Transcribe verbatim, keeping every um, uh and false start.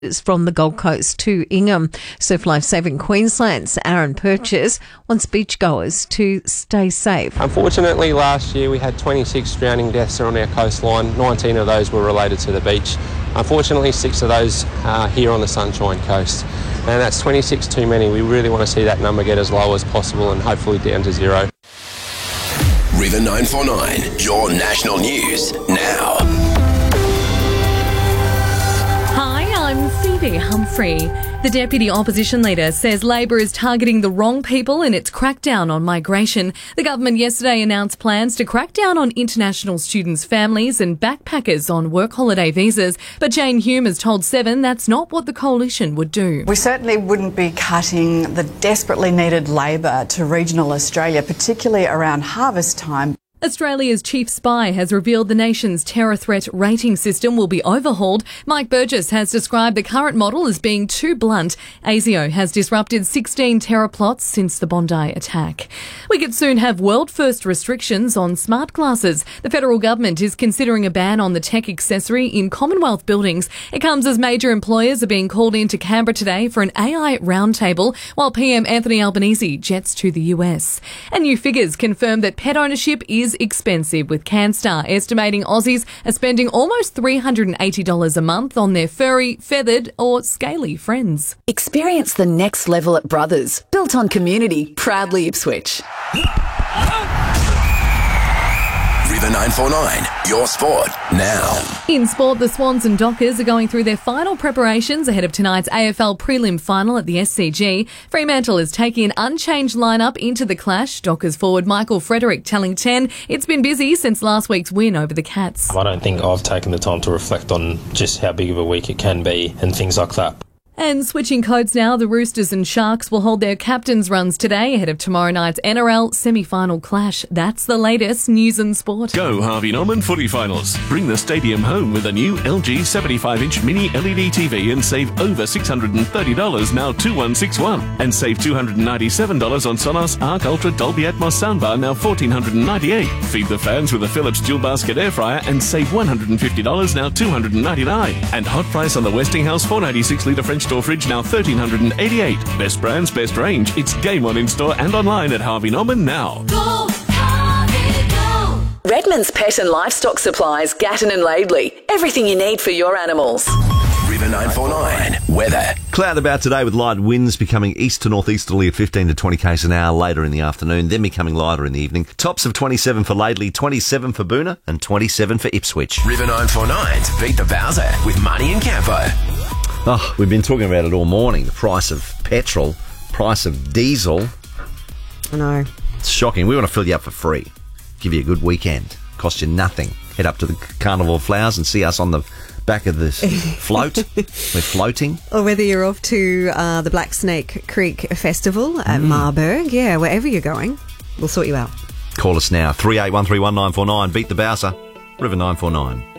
From the Gold Coast to Ingham. Surf Life Saving Queensland's Aaron Purchase wants beachgoers to stay safe. Unfortunately, last year we had twenty-six drowning deaths on our coastline. nineteen of those were related to the beach. Unfortunately, six of those are here on the Sunshine Coast. And that's twenty-six too many. We really want to see that number get as low as possible and hopefully down to zero. River nine four nine, your national news now. I'm Phoebe Humphrey. The Deputy Opposition Leader says Labor is targeting the wrong people in its crackdown on migration. The government yesterday announced plans to crack down on international students' families and backpackers on work holiday visas. But Jane Hume has told Seven that's not what the coalition would do. We certainly wouldn't be cutting the desperately needed labour to regional Australia, particularly around harvest time. Australia's chief spy has revealed the nation's terror threat rating system will be overhauled. Mike Burgess has described the current model as being too blunt. ASIO has disrupted sixteen terror plots since the Bondi attack. We could soon have world-first restrictions on smart glasses. The federal government is considering a ban on the tech accessory in Commonwealth buildings. It comes as major employers are being called into Canberra today for an A I roundtable, while P M Anthony Albanese jets to the U S. And new figures confirm that pet ownership is expensive, with CanStar estimating Aussies are spending almost three hundred eighty dollars a month on their furry, feathered or scaly friends. Experience the next level at Brothers, built on community, proudly Ipswich. River nine four nine, your sport now. In sport, the Swans and Dockers are going through their final preparations ahead of tonight's A F L prelim final at the S C G. Fremantle is taking an unchanged lineup into the clash. Dockers forward Michael Frederick telling ten it's been busy since last week's win over the Cats. I don't think I've taken the time to reflect on just how big of a week it can be and things like that. And switching codes now, the Roosters and Sharks will hold their captains' runs today ahead of tomorrow night's N R L semi-final clash. That's the latest news and sport. Go Harvey Norman Footy Finals. Bring the stadium home with a new L G seventy-five inch mini L E D T V and save over six hundred thirty dollars, now two one six one. And save two hundred ninety-seven dollars on Sonos Arc Ultra Dolby Atmos soundbar, now one thousand four hundred ninety-eight dollars. Feed the fans with a Philips dual basket air fryer and save one hundred fifty dollars, now two hundred ninety-nine dollars. And hot price on the Westinghouse four ninety-six litre French door fridge, now one thousand three hundred eighty-eight dollars. Best brands, best range. It's game on in store and online at Harvey Norman now. Go, Harvey, go! Redmond's Pet and Livestock Supplies, Gatton and Laidley. Everything you need for your animals. River nine four nine, weather. Cloud about today with light winds becoming east to northeasterly at fifteen to twenty k's an hour later in the afternoon, then becoming lighter in the evening. Tops of twenty-seven for Laidley, twenty-seven for Boona and twenty-seven for Ipswich. River nine four nine, beat the Bowser with Money and Campo. Oh, we've been talking about it all morning. The price of petrol, price of diesel. I know. It's shocking. We want to fill you up for free. Give you a good weekend. Cost you nothing. Head up to the Carnival of Flowers and see us on the back of this float. We're floating. Or whether you're off to uh, the Black Snake Creek Festival at mm. Marburg. Yeah, wherever you're going, we'll sort you out. Call us now. three eight one three one nine four nine. Beat the Bowser. River nine four nine.